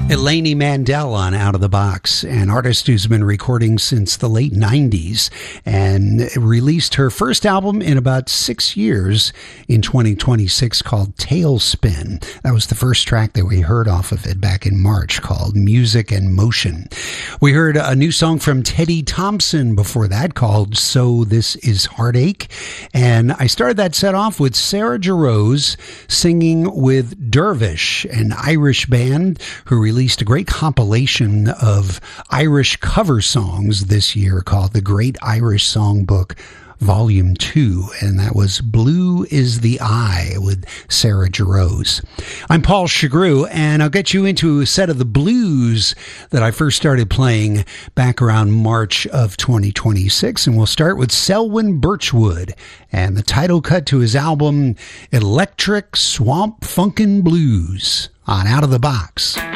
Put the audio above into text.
Elaine Mandel on Out of the Box, an artist who's been recording since the late 90s and released her first album in about 6 years in 2026 called Tailspin. That was the first track that we heard off of it back in March called Music and Motion. We heard a new song from Teddy Thompson before that called So This Is Heartache. And I started that set off with Sarah Jarosz singing with Dervish, an Irish band who released a great compilation of Irish cover songs this year called The Great Irish Songbook Volume 2, and that was Blue is the Eye with Sarah Jarosz. I'm Paul Chagru, and I'll get you into a set of the blues that I first started playing back around March of 2026, and we'll start with Selwyn Birchwood and the title cut to his album Electric Swamp Funkin' Blues on Out of the Box.